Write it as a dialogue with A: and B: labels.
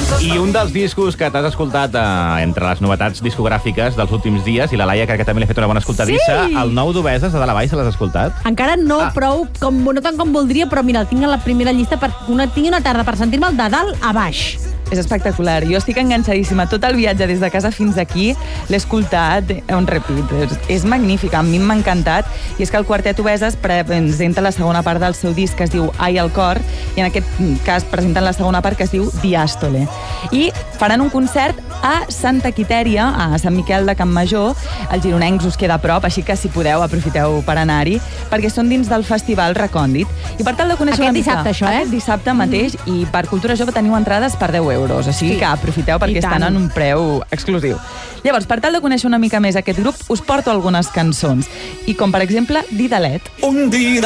A: I un dels discos que t'has escoltat entre les novetats discogràfiques dels últims dies, i la Laia crec que també li ha fet una bona escoltadissa, el nou d'Obeses de Dalt a Baix, se l'has escoltat?
B: Encara no prou, no tant com voldria, però mira, el tinc a la primera llista, tinc una tarda per sentir-me'l de dalt a baix.
C: És espectacular. Jo estic enganxadíssima. Tot el viatge des de casa fins aquí l'he escoltat on repeat. És magnífic, a mi m'ha encantat. I és que el Quartet Obeses presenta la segona part del seu disc, que es diu Ai al cor, i en aquest cas presenten la segona part, que es diu Diàstole. I faran un concert a Santa Quitèria, a Sant Miquel de Campmajor. Els gironencs us queda a prop, així que si podeu aprofiteu per anar-hi, perquè són dins del Festival Recòndit. I per tal de conèixer
B: aquest dissabte, això,
C: Aquest dissabte mateix, i per Cultura Jove teniu entrades per 10 euros, així que aprofiteu perquè estan en un preu exclusiu. Llavors, per tal de conèixer una mica més aquest grup, us porto algunes cançons, i com per exemple Didalet.
D: Un dia